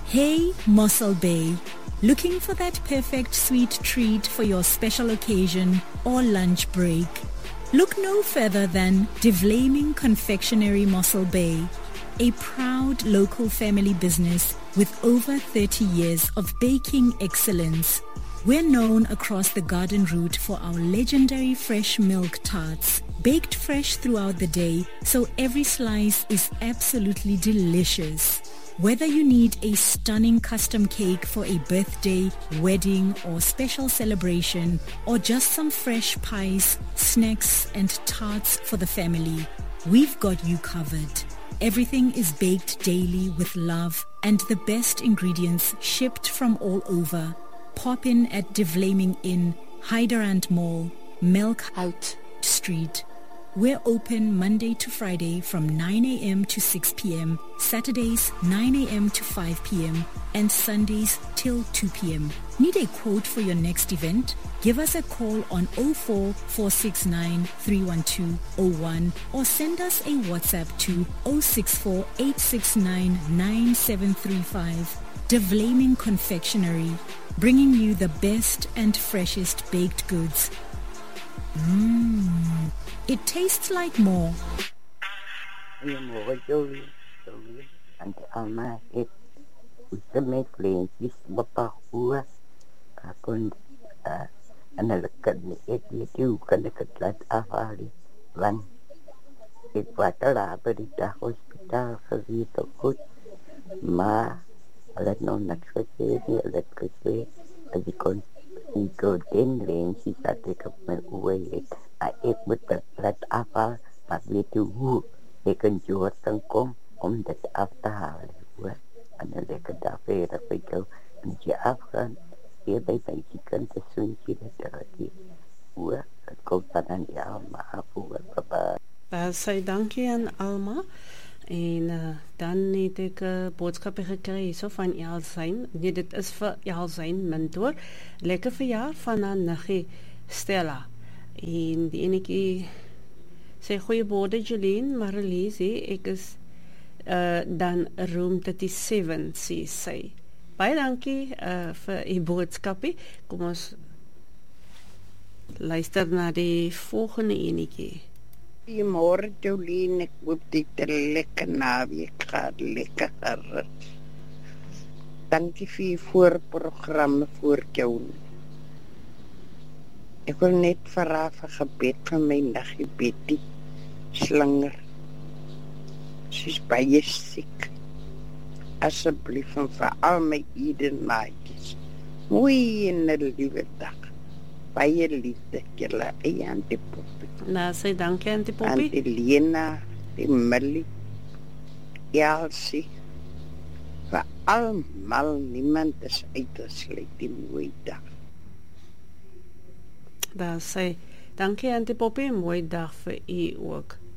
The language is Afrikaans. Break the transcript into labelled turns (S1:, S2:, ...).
S1: Hey, Mossel Bay. Looking for that perfect sweet treat for your special occasion or lunch break? Look no further than Devlaming Confectionery Mossel Bay, a proud local family business with over 30 years of baking excellence. We're known across the garden route for our legendary fresh milk tarts, baked fresh throughout the day, so every slice is absolutely delicious. Whether you need a stunning custom cake for a birthday, wedding, or special celebration, or just some fresh pies, snacks, and tarts for the family, we've got you covered. Everything is baked daily with love and the best ingredients shipped from all over. Pop in at Devlaming Inn, Hyderand Mall, Melkhout Street. We're open Monday to Friday from 9 a.m. to 6 p.m., Saturdays 9 a.m. to 5 p.m., and Sundays till 2 p.m. Need a quote for your next event? Give us a call on 04-469 31201 or send us a WhatsApp to 064-869 9735. Devlaming Confectionery, bringing you the best and freshest baked goods. It tastes like more.
S2: And Alma, it was the make planes, this Bapa Hua, and I look at it, you can look at that Afari. One, it was a laboratory hospital for the good. Ma, I let no natural say, let go say, as you can go 10 lanes, she started up my way. I ate with the flat apple, but we do they can do what can come on that after hour. And then they can affair that we go and the Afghan, here they say chicken to swing to the dirty. Well, go and the Alma, Papa.
S3: Say dankie aan Alma. En dan het ek boodskappe gekry hierso van Elsyn. Nee, dit is vir Elsyn Mintoor. Lekker verjaar van haar niggie Stella. En die enetjie sê goeiemôre Jolene, Marlies, ek is dan room 37 sê. Baie dankie vir u boodskapie. Kom ons luister na die volgende enetjie.
S4: Goeiemôre Jolene, ek hoop dit 'n lekker naweek gaat, lekker gerus. Dankie vir die voorprogramme voor jou. Ek wil net vra vir gebed van my niggie Betty Slinger. Sy is baie siek. Asseblief en vir al my Eden maatjies. Mooi en 'n liewe dag. Baie liefde, julle eie Auntie Poppy.
S3: Nou, sê dankie Auntie Poppy.
S4: Auntie Lena, die Millie, Elsie. Vir almal, niemand is uitgesluit, die mooie dag.
S3: Daar sê dankie Auntie Poppy, mooi dag vir u ook.